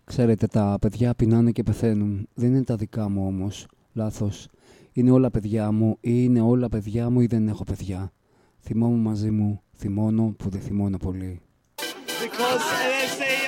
Ξέρετε, τα παιδιά πεινάνε και πεθαίνουν. Δεν είναι τα δικά μου όμως. Λάθος. Είναι όλα παιδιά μου ή είναι όλα παιδιά μου ή δεν έχω παιδιά. Θυμόμουν μαζί μου, θυμώνω που δεν θυμώνω πολύ. Because they say